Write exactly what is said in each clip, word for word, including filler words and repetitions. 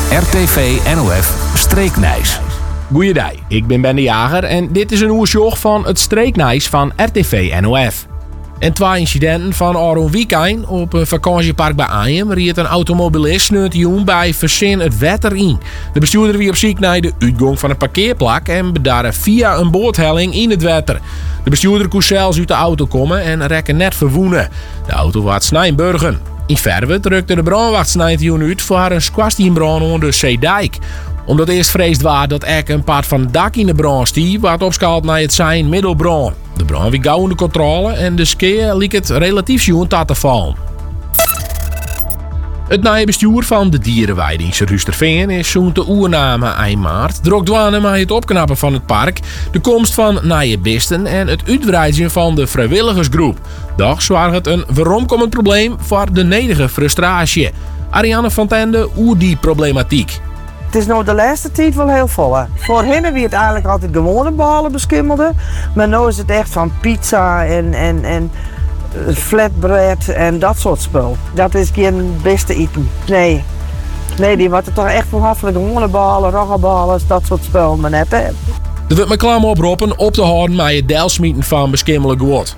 R T V N O F Streeknijs. Goeiedag, ik ben Ben de Jager en dit is een oersjog van het Streeknijs van R T V N O F. En twee incidenten van Aron Wiekijn op een vakantiepark bij Ajem riet een automobilist sneuntejoen bij Verzin het wetter in. De bestuurder wie op zoek naar de uitgang van een parkeerplak en bedarre via een boordhelling in het wetter. De bestuurder kon zelfs uit de auto komen en rekken net verwoenen. De auto was Snijnburgen. In Verwet rukte de brandwacht sneuntejoen uit voor een squastienbrand onder de Zeedijk. Omdat eerst vreesd was dat er een part van het dak in de brand stier, werd opschaald naar het zijn middelbrand. De brand was gauw onder controle en de skeer liet het relatief schoon te vallen. Het nieuwe bestuur van de dierenweide Rusterveen is zo'n te oername eind maart. Drok dwanen met het opknappen van het park, de komst van nieuwe beesten en het uitbreiden van de vrijwilligersgroep. Doch zwaar het een veromkomend probleem voor de nedige frustratie. Ariane van Tende oer die problematiek. Het is nou de laatste tijd wel heel vol. Hè. Voorheen wie het eigenlijk altijd gewone ballen beskimmelde. Maar nu is het echt van pizza en, en, en flatbread en dat soort spul. Dat is geen beste eten. Nee. Nee, die wordt er toch echt van de gewone ballen, roggeballen, dat soort spul. Maar net hè. Er wordt me klaar oproepen op te houden met het delsmieten van beschimmelen geword.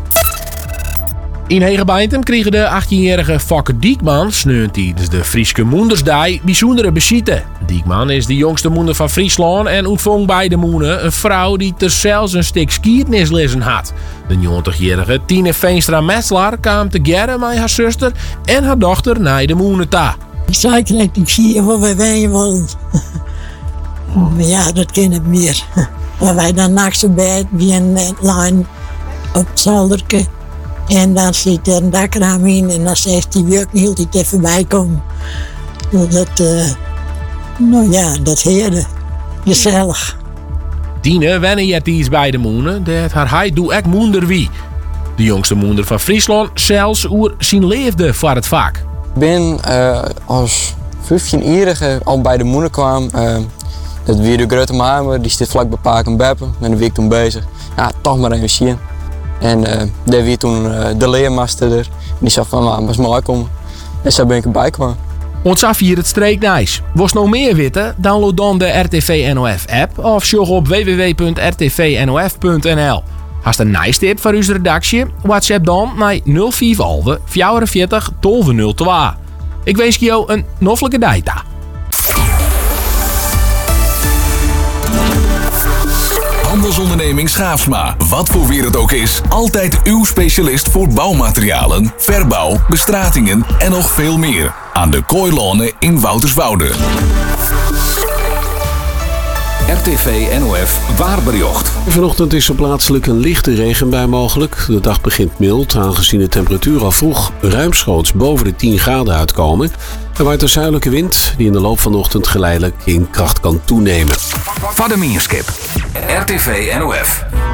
In Hegebeintem kregen de achttienjarige Fokke Diekman sneun tijdens de Frieske Moendersdag bijzondere bezieten. Diekman is de jongste moeder van Friesland en ontvong bij de moeder een vrouw die ter zelfs een stuk skiertnis lezen had. De negentigjarige Tine Veenstra-Metselaar kwam together met haar zuster en haar dochter naar de moeder ta. Ik zei gelijk, ik zie je waar wij wijn willen. Maar ja, dat kan het meer. Waar wij dan nachts op bed bij een lijn op het zolderke. En dan zit er een dakraam in en dan zegt die wil ik niet altijd even bijkomen. Dat, uh, nou ja, dat heerde. Gezellig. Tine wennen je iets bij de moeder, dat haar hij doe ek moeder wie. De jongste moeder van Friesland zelfs oer zijn leefde voor het vak. Ik ben uh, als vijftienjarige al bij de moeder kwam. Uh, dat weer de grote mamer, die zit vlak bij Paak en Beppen. En daar ben ik toen bezig. Ja, toch maar even zien. En uh, daar weer toen uh, de leermaster er. En die zei van, nou, was maar komen. En zo ben ik erbij gekomen. Ons af hier het Streeknijs. Was nog meer weten? Download dan de R T V N O F app of zoek op w w w punt r t v n o f punt n l. Hast een nijstip voor uw redactie? WhatsApp dan naar nul vijf elf vierenveertig twaalf nul twee. Ik wens je jou een noffelijke dag. Handelsonderneming Schaafsma. Wat voor weer het ook is, altijd uw specialist voor bouwmaterialen, verbouw, bestratingen en nog veel meer. Aan de Kooilonen in Wouterswoude. R T V N O F Waarbericht. Vanochtend is er plaatselijk een lichte regenbui mogelijk. De dag begint mild, aangezien de temperatuur al vroeg ruimschoots boven de tien graden uitkomen. Er waait een zuidelijke wind die in de loop van de ochtend geleidelijk in kracht kan toenemen. Vadermierskip. R T V N O F.